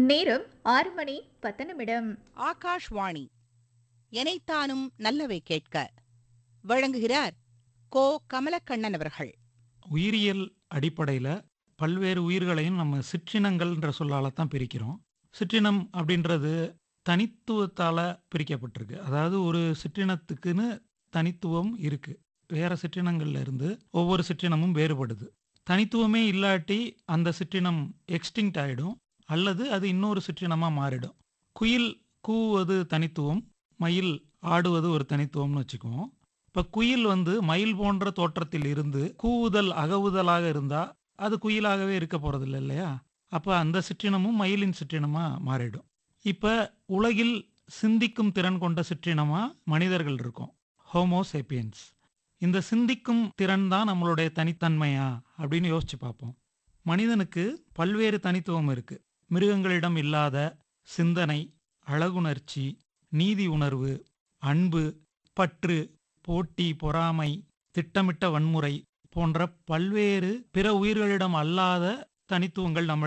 நேரம் 6:10. ஆகாஷ்வாணி எனைத்தானும் நல்லவை கேட்க வழங்குகிறார் கோ கமலக்கண்ணன் அவர்கள். உயிரியல் அடிப்படையில் பல்வேறு உயிர்களையும் நம்ம சிற்றினங்கள்ன்ற சொல்லால தான் பிரிக்கிறோம். சிற்றினம் அப்படின்றது தனித்துவத்தால் பிரிக்கப்பட்டிருக்கு. அதாவது ஒரு சிற்றினத்துக்குன்னு தனித்துவம் இருக்கு. வேற சிற்றினங்கள்ல இருந்து ஒவ்வொரு சிற்றினமும் வேறுபடுது. தனித்துவமே இல்லாட்டி அந்த சிற்றினம் எக்ஸ்டிங்க்ட் ஆயிடும், அல்லது அது இன்னொரு சிற்றினமா மாறிடும். குயில் கூவுவது தனித்துவம், மயில் ஆடுவது ஒரு தனித்துவம்னு வச்சுக்குவோம். இப்போ குயில் மயில் போன்ற தோற்றத்தில் இருந்து கூவுதல் அகவுதலாக இருந்தா அது குயிலாகவே இருக்க போறதில்லை இல்லையா? அப்போ அந்த சிற்றினமும் மயிலின் சிற்றினமா மாறிடும். இப்போ உலகில் சிந்திக்கும் திறன் கொண்ட சிற்றினமா மனிதர்கள் இருக்கோம், ஹோமோசேப்பியன்ஸ். இந்த சிந்திக்கும் திறன் தான் நம்மளுடைய தனித்தன்மையா அப்படின்னு யோசிச்சு பார்ப்போம். மனிதனுக்கு பல்வேறு தனித்துவம் இருக்கு. மிருகங்களிடம் இல்லாத சிந்தனை, அழகுணர்ச்சி, நீதி உணர்வு, அன்பு, பற்று, போட்டி, பொறாமை, திட்டமிட்ட வன்முறை போன்ற பல்வேறு பிற உயிர்களிடம் அல்லாத தனித்துவங்கள் நம்ம